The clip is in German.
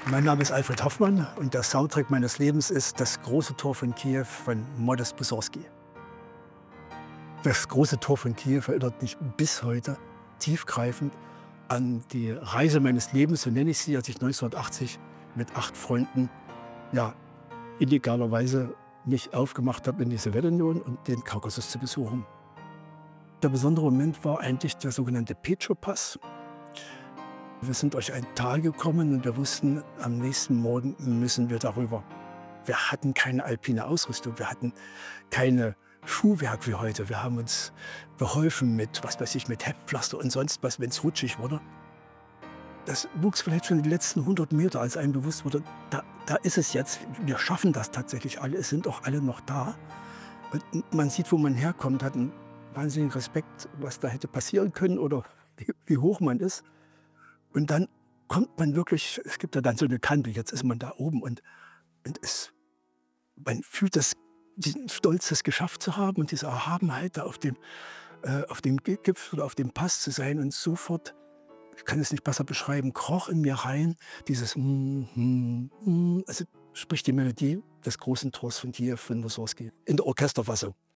Mein Name ist Alfred Hoffmann und der Soundtrack meines Lebens ist das große Tor von Kiew von Modest Mussorgsky. Das große Tor von Kiew erinnert mich bis heute tiefgreifend an die Reise meines Lebens, so nenne ich sie, als ich 1980 mit 8 Freunden, ja, illegalerweise mich aufgemacht habe, in die Sowjetunion und den Kaukasus zu besuchen. Der besondere Moment war eigentlich der sogenannte Pecho-Pass. Wir sind durch ein Tal gekommen und wir wussten, am nächsten Morgen müssen wir darüber. Wir hatten keine alpine Ausrüstung, wir hatten keine Schuhwerk wie heute. Wir haben uns beholfen mit, was weiß ich, mit Heftpflaster und sonst was, wenn es rutschig wurde. Das wuchs vielleicht schon die letzten 100 Meter, als einem bewusst wurde, da ist es jetzt. Wir schaffen das tatsächlich alle, es sind auch alle noch da. Und man sieht, wo man herkommt, hat einen wahnsinnigen Respekt, was da hätte passieren können oder wie hoch man ist. Und dann kommt man wirklich, es gibt ja dann so eine Kante, jetzt ist man da oben und man fühlt diesen Stolz, das geschafft zu haben und diese Erhabenheit, da auf dem Gipfel oder auf dem Pass zu sein und sofort, ich kann es nicht besser beschreiben, kroch in mir rein dieses also spricht die Melodie des großen Tors von Kiew von Mussorgsky in der Orchesterfassung.